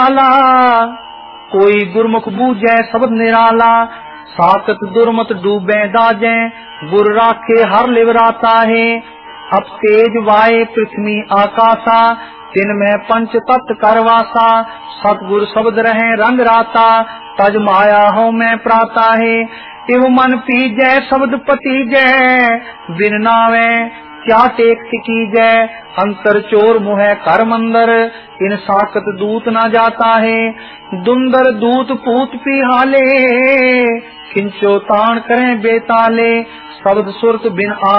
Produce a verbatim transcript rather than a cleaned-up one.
कोई गुरमुख बूझे शब्द निराला, साकत दुर्मत डूबे दाजे, गुर राखे हर लिवराता है। अब तेज वाए पृथ्वी आकाशा, तिन में पंच तत्व करवासा, सतगुर शब्द रहे रंग राता, तज माया हो मैं प्राता है। इव मन पीजै शब्द पतीजै, बिन नावे क्या टेक टिकीजै, अंतर चोर मुह कर मंदर, इन साकत दूत न जाता है। दुंदर दूत पूत पिहाले, किंचो ताण करें बेताले, शब्द सुरत बिन आ